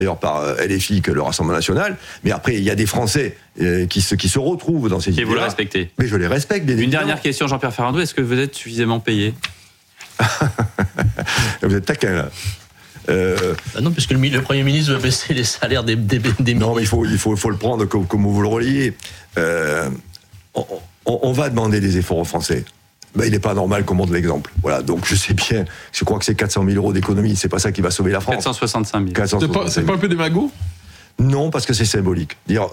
d'ailleurs par LFI que le Rassemblement National, mais après il y a des Français qui se retrouvent dans ces idées-là. Et vous le respectez. Mais je les respecte, bien évidemment. Une dernière question, Jean-Pierre Farandou, est-ce que vous êtes suffisamment payé ? Vous êtes taquin là. Non, puisque le Premier ministre veut baisser les salaires des Non, mais il faut le prendre comme vous le reliez. On va demander des efforts aux Français. Ben, il n'est pas normal qu'on montre l'exemple. Voilà, donc je sais bien, je crois que c'est 400 000 euros d'économie, c'est pas ça qui va sauver la France. 465 000. C'est pas un peu démago ? Non, parce que c'est symbolique. Dire,